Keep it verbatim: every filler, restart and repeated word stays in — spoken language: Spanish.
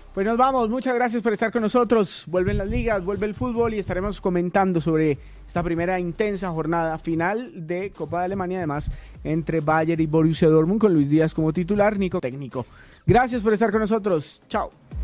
Pues nos vamos, muchas gracias por estar con nosotros. Vuelven las ligas, vuelve el fútbol y estaremos comentando sobre esta primera intensa jornada final de Copa de Alemania, además entre Bayern y Borussia Dortmund, con Luis Díaz como titular, Nico técnico. Gracias por estar con nosotros. Chao.